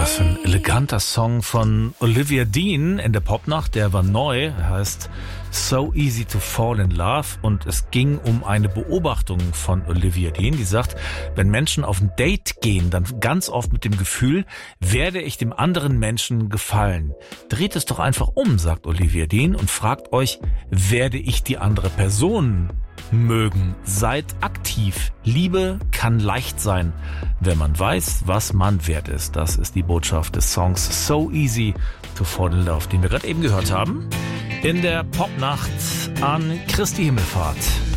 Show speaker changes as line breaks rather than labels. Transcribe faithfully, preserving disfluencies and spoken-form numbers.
das für ein eleganter Song von Olivia Dean in der Popnacht. Der war neu, er heißt So Easy to Fall in Love und es ging um eine Beobachtung von Olivia Dean, die sagt, wenn Menschen auf ein Date gehen, dann ganz oft mit dem Gefühl, werde ich dem anderen Menschen gefallen. Dreht es doch einfach um, sagt Olivia Dean, und fragt euch, werde ich die andere Person mögen? Seid aktiv. Liebe kann leicht sein, wenn man weiß, was man wert ist. Das ist die Botschaft des Songs So Easy to Fall in Love, den wir gerade eben gehört haben. In der Popnacht an Christi Himmelfahrt.